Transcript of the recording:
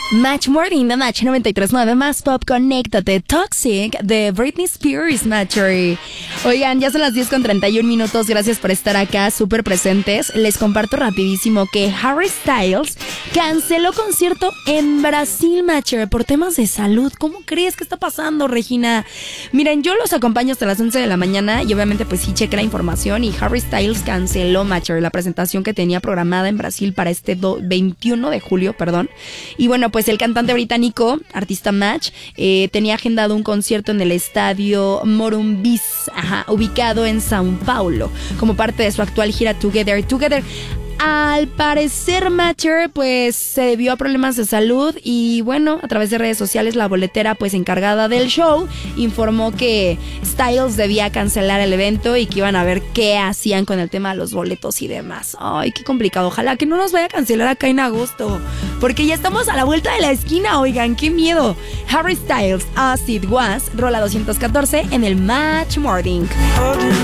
Match Morning de Match 93.9 más pop, conéctate. Toxic de Britney Spears, Matchery. Oigan, ya son las 10:31. Gracias por estar acá, súper presentes. Les comparto rapidísimo que Harry Styles canceló concierto en Brasil, Matchery, por temas de salud. ¿Cómo crees que está pasando, Regina? Miren, yo los acompaño hasta las 11 de la mañana y obviamente pues sí chequé la información y Harry Styles canceló, Matchery, la presentación que tenía programada en Brasil para este 21 de julio, perdón. Y bueno, pues el cantante británico, artista Match, tenía agendado un concierto en el estadio Morumbi, ubicado en São Paulo, como parte de su actual gira Together. Al parecer, Matcher pues se debió a problemas de salud y bueno, a través de redes sociales la boletera pues encargada del show informó que Styles debía cancelar el evento y que iban a ver qué hacían con el tema de los boletos y demás. Ay, qué complicado. Ojalá que no nos vaya a cancelar acá en agosto, porque ya estamos a la vuelta de la esquina. Oigan, qué miedo. Harry Styles, As It Was, rola 214 en el Match Morning.